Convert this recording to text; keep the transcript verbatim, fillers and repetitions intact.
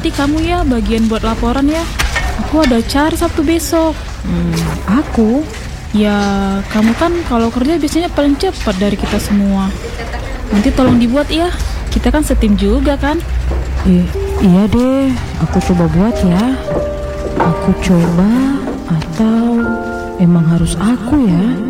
nanti kamu ya bagian buat laporan ya. Aku ada acara Sabtu besok. Hmm, aku? Ya, kamu kan kalau kerja biasanya paling cepat dari kita semua. Nanti tolong dibuat ya. Kita kan setim juga kan? Eh, iya deh, aku coba buat ya. Aku coba atau emang harus aku ya?